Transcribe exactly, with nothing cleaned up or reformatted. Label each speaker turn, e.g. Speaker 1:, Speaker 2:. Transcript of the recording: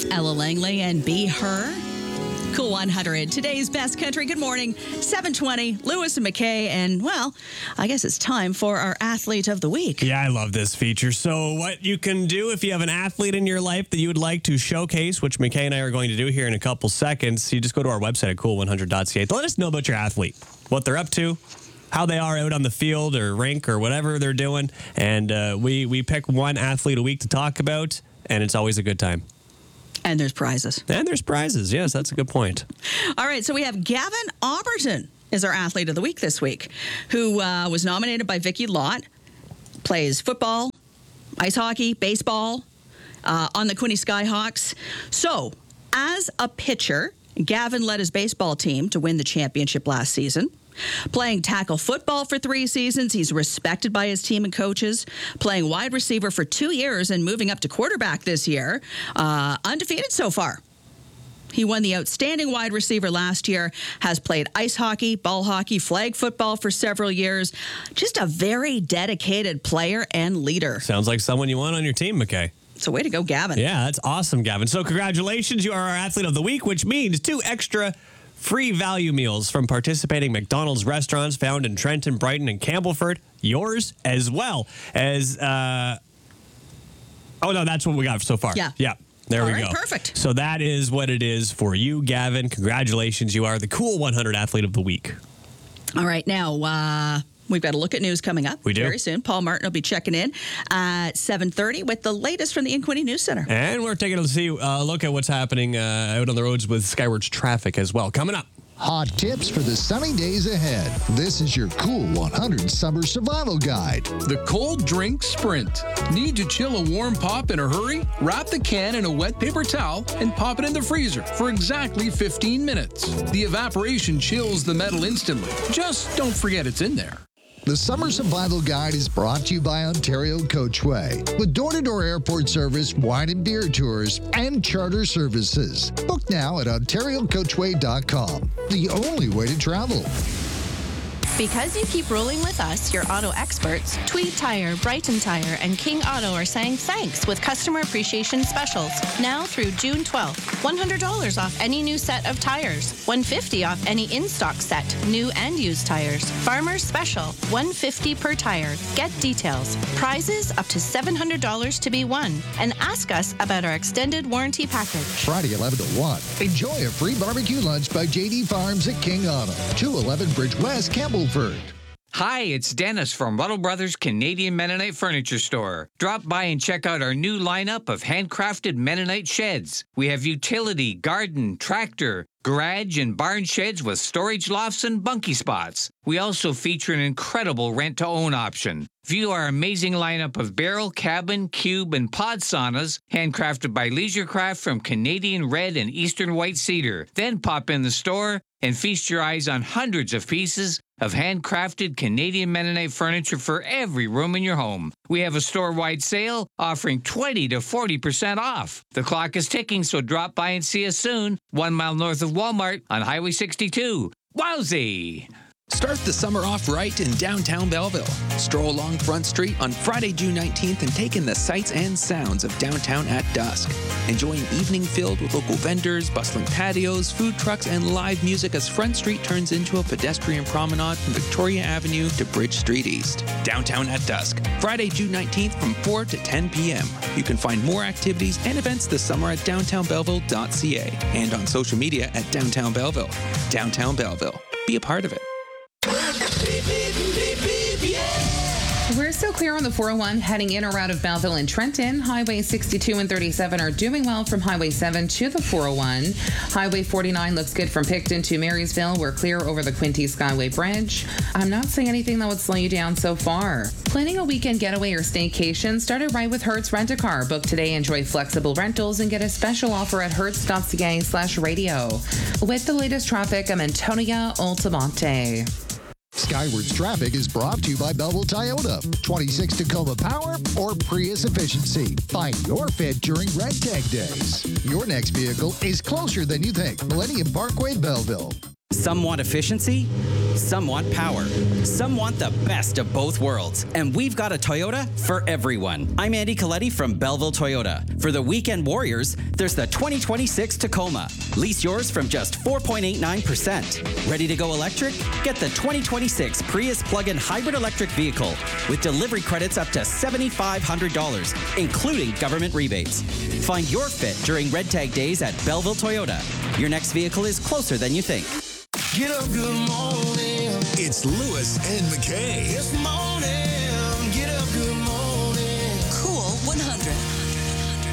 Speaker 1: Ella Langley and Be Her. Cool one hundred, today's best country. Good morning, seven twenty, Lewis and McKay. And, well, I guess it's time for our Athlete of the Week.
Speaker 2: Yeah, I love this feature. So what you can do if you have an athlete in your life that you would like to showcase, which McKay and I are going to do here in a couple seconds, you just go to our website at cool one hundred dot c a. Let us know about your athlete, what they're up to, how they are out on the field or rink or whatever they're doing. And uh, we, we pick one athlete a week to talk about, and it's always a good time.
Speaker 1: And there's prizes.
Speaker 2: And there's prizes. Yes, that's a good point.
Speaker 1: All right, so we have Gavin Auberton is our Athlete of the Week this week, who uh, was nominated by Vicky Lott, plays football, ice hockey, baseball uh, on the Quinte Skyhawks. So, as a pitcher, Gavin led his baseball team to win the championship last season. Playing tackle football for three seasons, he's respected by his team and coaches. Playing wide receiver for two years and moving up to quarterback this year. Uh, undefeated so far. He won the Outstanding Wide Receiver last year, has played ice hockey, ball hockey, flag football for several years. Just a very dedicated player and leader.
Speaker 2: Sounds like someone you want on your team, McKay.
Speaker 1: So way to go, Gavin.
Speaker 2: Yeah, that's awesome, Gavin. So congratulations, you are our Athlete of the Week, which means two extra free value meals from participating McDonald's restaurants found in Trenton, Brighton, and Campbellford. Yours as well as, uh, oh, no, that's what we got so far.
Speaker 1: Yeah.
Speaker 2: Yeah. There
Speaker 1: All
Speaker 2: we
Speaker 1: right,
Speaker 2: go.
Speaker 1: Perfect.
Speaker 2: So that is what it is for you, Gavin. Congratulations. You are the Cool one hundred Athlete of the Week.
Speaker 1: All right. Now, uh, we've got a look at news coming up.
Speaker 2: We do.
Speaker 1: Very soon. Paul Martin will be checking in at seven thirty with the latest from the Inquini News Center.
Speaker 2: And we're taking a see, uh, look at what's happening uh, out on the roads with Skyward's traffic as well. Coming up.
Speaker 3: Hot tips for the sunny days ahead. This is your Cool one hundred Summer Survival Guide.
Speaker 4: The Cold Drink Sprint. Need to chill a warm pop in a hurry? Wrap the can in a wet paper towel and pop it in the freezer for exactly fifteen minutes. The evaporation chills the metal instantly. Just don't forget it's in there.
Speaker 3: The Summer Survival Guide is brought to you by Ontario Coachway, with door-to-door airport service, wine and beer tours, and charter services. Book now at ontario coachway dot com, the only way to travel.
Speaker 5: Because you keep rolling with us, your auto experts, Tweed Tire, Brighton Tire, and King Auto are saying thanks with customer appreciation specials. Now through June twelfth, one hundred dollars off any new set of tires, one hundred fifty dollars off any in-stock set, new and used tires. Farmer's Special, one hundred fifty dollars per tire. Get details. Prizes up to seven hundred dollars to be won. And ask us about our extended warranty package.
Speaker 3: Friday, eleven to one. Enjoy a free barbecue lunch by J D Farms at King Auto, two eleven Bridge West, Campbellford.
Speaker 6: Hi, it's Dennis from Ruddle Brothers Canadian Mennonite Furniture Store. Drop by and check out our new lineup of handcrafted Mennonite sheds. We have utility, garden, tractor, garage, and barn sheds with storage lofts and bunkie spots. We also feature an incredible rent-to-own option. View our amazing lineup of barrel, cabin, cube, and pod saunas, handcrafted by Leisurecraft from Canadian red and eastern white cedar. Then pop in the store and feast your eyes on hundreds of pieces of handcrafted Canadian Mennonite furniture for every room in your home. We have a store-wide sale offering twenty to forty percent off. The clock is ticking, so drop by and see us soon. One mile north of Walmart on Highway sixty-two. Wowzee!
Speaker 4: Start the summer off right in downtown Belleville. Stroll along Front Street on Friday, June nineteenth and take in the sights and sounds of downtown at dusk. Enjoy an evening filled with local vendors, bustling patios, food trucks, and live music as Front Street turns into a pedestrian promenade from Victoria Avenue to Bridge Street East. Downtown at dusk, Friday, June nineteenth from four to ten p.m. You can find more activities and events this summer at downtown belleville dot c a and on social media at Downtown Belleville. Downtown Belleville. Be a part of it.
Speaker 7: We're still clear on the four oh one heading in or out of Belleville and Trenton. Highway sixty-two and thirty-seven are doing well from Highway seven to the four oh one. Highway forty-nine looks good from Picton to Marysville. We're clear over the Quinte Skyway Bridge. I'm not seeing anything that would slow you down so far. Planning a weekend getaway or staycation? Start it right with Hertz Rent-A-Car. Book today, enjoy flexible rentals, and get a special offer at hertz dot c a slash radio. With the latest traffic, I'm Antonia Altamonte.
Speaker 3: Skyward's traffic is brought to you by Belleville Toyota. twenty-six Tacoma Power or Prius Efficiency. Find your fit during Red Tag Days. Your next vehicle is closer than you think. Millennium Parkway, Belleville.
Speaker 8: Some want efficiency, some want power, some want the best of both worlds. And we've got a Toyota for everyone. I'm Andy Coletti from Belleville Toyota. For the weekend warriors, there's the twenty twenty-six Tacoma. Lease yours from just four point eight nine percent. Ready to go electric? Get the twenty twenty-six Prius plug-in hybrid electric vehicle with delivery credits up to seven thousand five hundred dollars, including government rebates. Find your fit during Red Tag Days at Belleville Toyota. Your next vehicle is closer than you think.
Speaker 9: Get up, good morning.
Speaker 10: It's Lewis and McKay.
Speaker 9: This morning, get